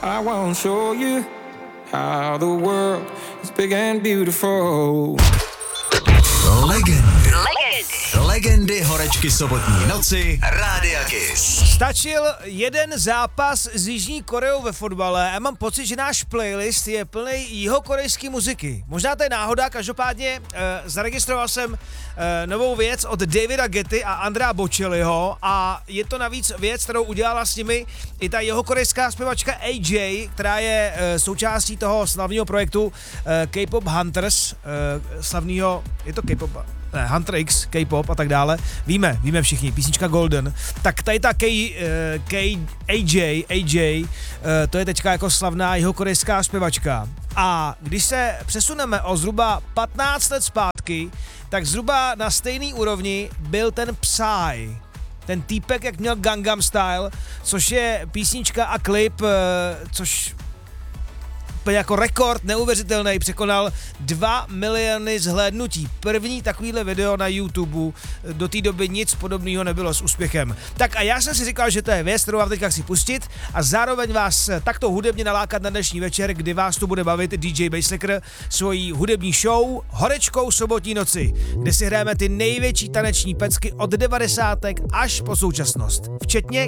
I won't show you how the world is big and beautiful. Legendy horečky sobotní noci Rádia Kiss. Stačil jeden zápas s Jižní Koreou ve fotbale a mám pocit, že náš playlist je plný jihokorejské muziky. Možná to je náhoda, každopádně zaregistroval jsem novou věc od Davida Getty a Andrea Bocelliho a je to navíc věc, kterou udělala s nimi i ta jihokorejská zpěvačka AJ, která je součástí toho slavného projektu K-pop Hunters, slavného, je to K-pop, Hunter X, K-pop a tak dále. Víme všichni, písnička Golden. Tak tady ta AJ, to je teďka jako slavná jihokorejská zpěvačka. A když se přesuneme o zhruba 15 let zpátky, tak zhruba na stejný úrovni byl ten Psy. Ten týpek, jak měl Gangnam Style, což je písnička a klip, což jako rekord neuvěřitelný, překonal 2 miliony zhlédnutí. První takovýhle video na YouTube, do té doby nic podobného nebylo s úspěchem. Tak a já jsem si říkal, že to je věc, kterou vám teďka chci pustit a zároveň vás takto hudebně nalákat na dnešní večer, kdy vás tu bude bavit DJ Basslicker svojí hudební show Horečkou sobotní noci, kde si hrajeme ty největší taneční pecky od 90. až po současnost, včetně